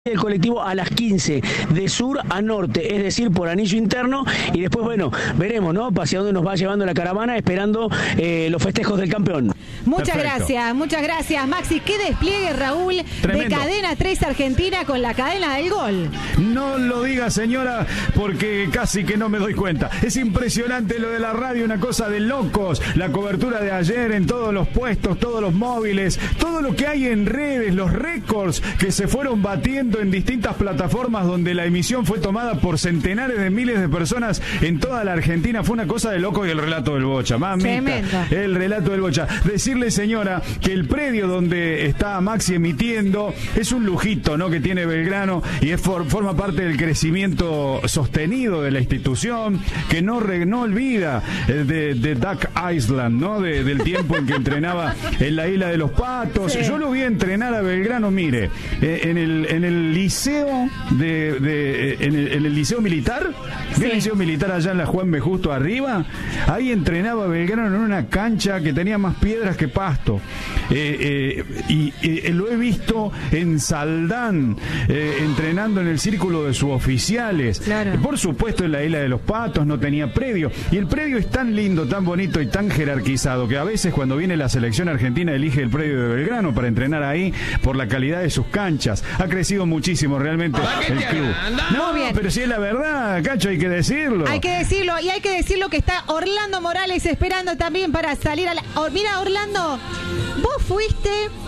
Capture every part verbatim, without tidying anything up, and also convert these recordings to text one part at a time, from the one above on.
el colectivo a las quince de sur a norte, es decir, por anillo interno, y después, bueno, veremos, ¿no? Hacia dónde nos va llevando la caravana, esperando eh, los festejos del campeón. Muchas Perfecto. gracias, muchas gracias, Maxi. Qué despliegue, Raúl, Tremendo. de Cadena tres Argentina con la cadena del gol. No lo diga, señora, porque casi que no me doy cuenta. Es impresionante lo de la radio, una cosa de locos. La cobertura de ayer en todos los puestos, todos los móviles, todo lo que hay en redes, los récords que se fueron batiendo en distintas plataformas donde la emisión fue tomada por centenares de miles de personas en toda la Argentina. Fue una cosa de loco, y el relato del Bocha, mamita. Tremendo. El relato del Bocha. Decirle, señora, que el predio donde está Maxi emitiendo es un lujito, ¿no?, que tiene Belgrano, y es for, forma parte del crecimiento sostenido de la institución, que no, re, no olvida eh, de, de Duck Island, ¿no?, de, del tiempo en que entrenaba en la Isla de los Patos. Sí. Yo lo vi entrenar a Belgrano, mire, eh, en el en el liceo de, de en, el, en el liceo militar, Sí. el liceo militar allá en la Juan B. Justo arriba, ahí entrenaba Belgrano en una cancha que tenía más piedras que pasto. Eh, eh, y eh, lo he visto en Saldán, eh, entrenando en el círculo de suboficiales. Claro. Por supuesto, en la Isla de los Patos no tenía predio. Y el predio es tan lindo, tan bonito y tan jerarquizado que a veces cuando viene la selección argentina elige el predio de Belgrano para entrenar ahí por la calidad de sus canchas. Ha crecido muchísimo realmente el club. No, Muy bien. pero si es la verdad, Cacho, hay que decirlo. Hay que decirlo, y hay que decirlo que está Orlando Morales esperando también para salir a la... Oh, mira, Orlando, vos fuiste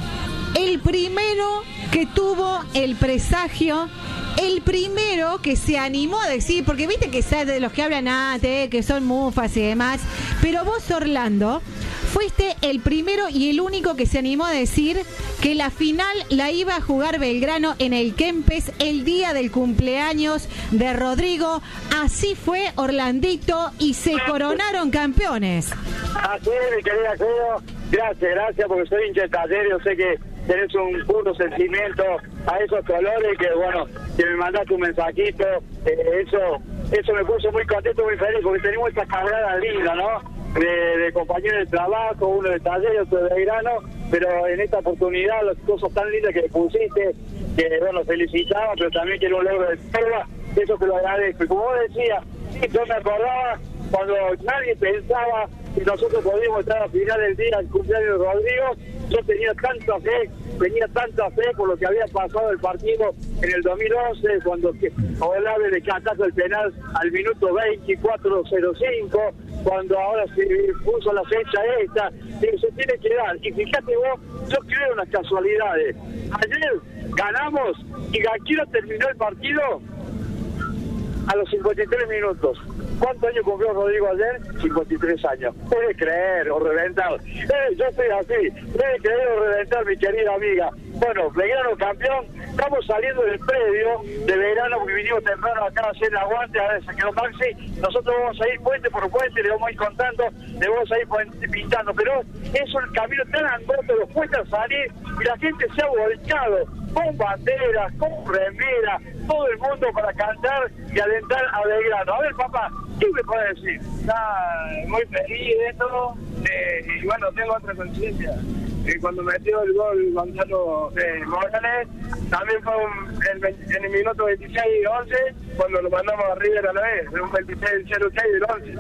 el primero que tuvo el presagio, el primero que se animó a decir, porque viste que sabes de los que hablan antes, que son mufas y demás, pero vos, Orlando, fuiste el primero y el único que se animó a decir que la final la iba a jugar Belgrano en el Kempes el día del cumpleaños de Rodrigo. Así fue, Orlandito, y se coronaron campeones. Así es, mi querida Cleo. Gracias, gracias, porque soy hincha de Taller. Yo sé que tenés un puro sentimiento a esos colores, que bueno, que me mandaste un mensajito. Eh, eso eso me puso muy contento, muy feliz, porque tenemos esta carrera linda, ¿no? De, de compañeros de trabajo, uno de Taller, otro de Belgrano, pero en esta oportunidad las cosas tan lindas que pusiste, que bueno, felicitaba, pero también quiero un logro de prueba, eso te lo agradezco. Y como vos decías, sí, yo me acordaba cuando nadie pensaba que nosotros podíamos estar a final del día del cumpleaños de Rodrigo. Yo tenía tanta fe, tenía tanta fe por lo que había pasado el partido en el dos mil once, cuando Olave le cantazo el penal al minuto veinticuatro cero cinco, cuando ahora se puso la fecha esta, y se tiene que dar. Y fíjate vos, yo creo en las casualidades. Ayer ganamos y Gaquira terminó el partido a los cincuenta y tres minutos. ¿Cuántos años cumplió Rodrigo ayer? cincuenta y tres años. Puede creer o reventar. Eh, yo soy así. Puede creer o reventar, mi querida amiga. Bueno, Belgrano campeón. Estamos saliendo del predio de Belgrano, porque vinimos temprano acá a hacer el aguante. A ver, se quedó Maxi. Nosotros vamos a ir puente por puente, le vamos a ir contando, le vamos a ir pintando. Pero es un camino tan angosto, los cuesta salir y la gente se ha volcado con banderas, con remeras, todo el mundo para cantar y alentar a Belgrano. A ver, papá, ¿qué me puede decir? Está muy feliz de esto, eh, y bueno, tengo otra conciencia. Eh, cuando metió el gol Gonzalo eh, Morales, también fue un, el, en el minuto veintiséis once, cuando lo mandamos a River a la vez, en un veintiséis cero seis del once.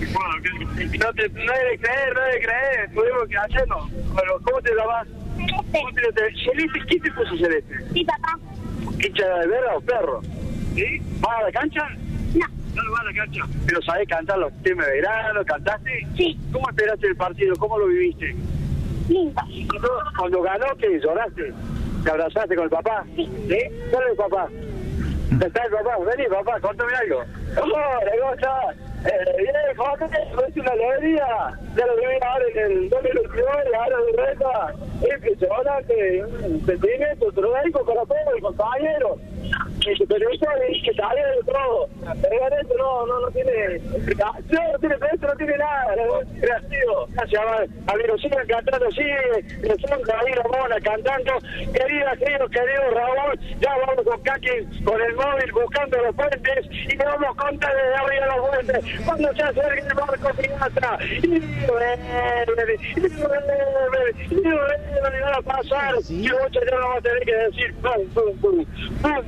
No, te, no hay de creer, no hay de creer, tuvimos que hacerlo. Bueno, ¿cómo te llamas? ¿Cómo te, te, Celeste, ¿quién te puso Celeste? Sí, papá. ¿Hincha de vera o perro? ¿Sí? ¿Vas a la cancha? No. No lo vas a la cancha. ¿Pero sabés cantar los temas de verano? ¿Cantaste? Sí. ¿Cómo esperaste el partido? ¿Cómo lo viviste? Lindo. Cuando, cuando ganó, ¿qué? ¿Lloraste? ¿Te abrazaste con el papá? Sí. ¿Sí? ¿Dónde el papá? ¿Está el papá? Vení, papá, contame algo. ¡Hola, ¿cómo estás? Eh, bien, Jorge, es una alegría. Ya lo viví ahora en el dos mil veintidós, ahora de reta. Es impresionante, un sentimiento tródico para todos los compañeros. Pero eso es que sale de todo. Pero esto no, no, no tiene explicación, no tiene precio, no tiene nada. Es creativo. Gracias, amigo. Sigan cantando, sigue. Son ahí la mona cantando. Querida, querido, querido Raúl, ya vamos con Kaki, con el móvil, buscando los puentes y te vamos a contar desde arriba los puentes. cuando se acerque el barco pirata, y llueve, y llueve, y llueve, y van a pasar, y muchos ya no van a tener que decir pum, pum, pum, pum,